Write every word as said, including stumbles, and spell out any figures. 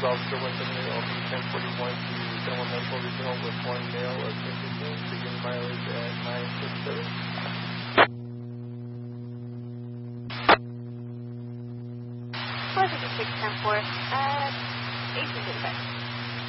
Officer one seventy-eight, L P ten forty-one to General Medical Regional with one male of ten fifteen, begin mileage at nine fifty-seven. four six six ten four, uh, eighteen thirty-five.